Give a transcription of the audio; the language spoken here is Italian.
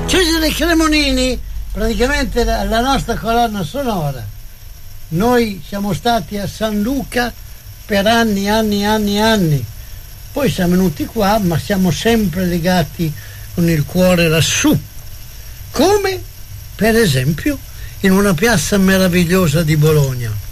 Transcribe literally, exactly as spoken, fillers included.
Cesare Cremonini, praticamente la, la nostra colonna sonora. Noi siamo stati a San Luca per anni, anni, anni, anni. Poi siamo venuti qua, ma siamo sempre legati con il cuore lassù. Come, per esempio, in una piazza meravigliosa di Bologna.